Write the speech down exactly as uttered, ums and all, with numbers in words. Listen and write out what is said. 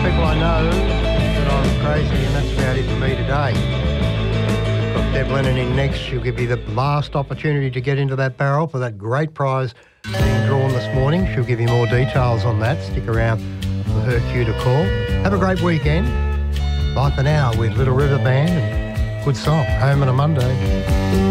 people I know that I'm crazy, and that's about it for me today. Got Deb Lennon in next. She'll give you the last opportunity to get into that barrel for that great prize being drawn this morning. She'll give you more details on that. Stick around for her cue to call. Have a great weekend. Bye for now with Little River Band and good song, Home on a Monday.